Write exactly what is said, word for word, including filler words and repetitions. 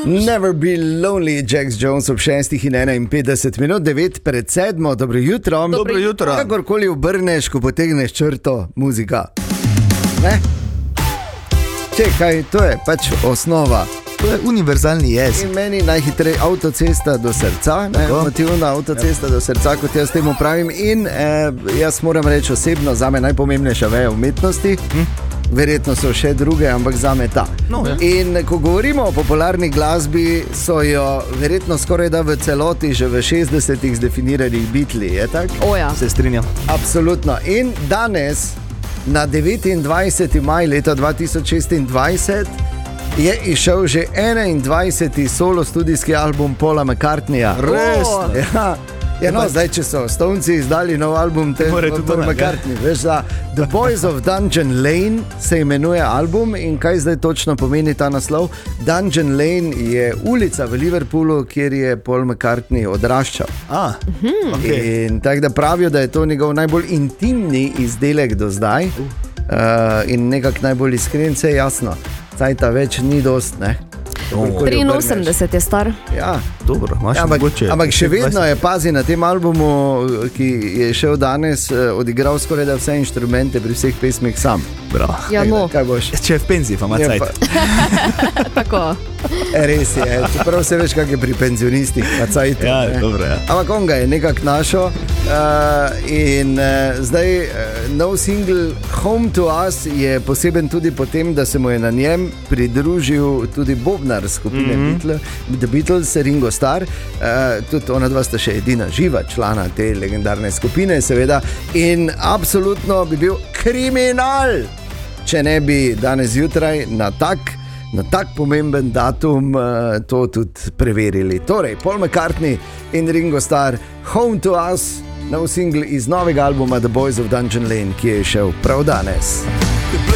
Never be lonely, Jax Jones ob šestih in enainpetdeset minut, devet pred sedmo, dobro jutro. Dobro jutro. Kakorkoli obrneš, ko potegneš črto, muzika. Ne? Čekaj, to je pač osnova. To je univerzalni jezik. In meni najhitrej avtocesta do srca, ne, motivna avtocesta do srca, kot jaz temu pravim. In eh, jaz moram reči osebno, zame najpomembnejša veja umetnosti. Hm? Verjetno so še druge, ampak zame ta. No, ja. In ko govorimo o popularni glasbi, so jo verjetno skoraj da v celoti že v šestdesetih zdefinirali Beatli, je tako? O ja. Se strinjam. Absolutno. In danes, na devetindvajseti maj leta dva tisoč šestindvajset, je izšel že enaindvajseti solo studijski album Paula McCartneyja. Res? Ja. Ja, no, zdaj, če so Stonci izdali nov album, te Paul McCartney, veš, da The Boys of Dungeon Lane se imenuje album. In kaj zdaj točno pomeni ta naslov? Dungeon Lane je ulica v Liverpoolu, kjer je Paul McCartney odraščal. A, okay. In tako da pravijo, da je to njegov najbolj intimni izdelek do zdaj. uh, In nekako najbolj iskren, se je jasno, cajta več ni dost, ne? triinosemdeset je star. Ja, dobro, imaš ja, ampak, mogoče. ampak še vedno je, pazi, na tem albumu, ki je šel danes, odigral skoraj da vse inštrumente pri vseh pesmih sam. Bravo. Ja, no. Kaj boš? Če je v penziji, pa ima Je cajt. pa- Tako. Res je, čeprav se veš, kak je pri penzionistih, pa cajtu. Ja, ne. dobro, ja. Ampak on ga je nekako našel uh, in uh, zdaj uh, nov single Home to Us je poseben tudi po tem, da se mu je na njem pridružil tudi bobnar skupine mm-hmm. Beatles, The Beatles, Ringo Starr. Uh, tudi ona dva sta še edina živa člana te legendarne skupine, seveda. In absolutno bi bil kriminal, če ne bi danes zjutraj na tak Na tak pomemben datum uh, to tudi preverili. Torej, Paul McCartney in Ringo Starr, Home to Us, nov single iz novega albuma The Boys of Dungeon Lane, ki je šel prav danes.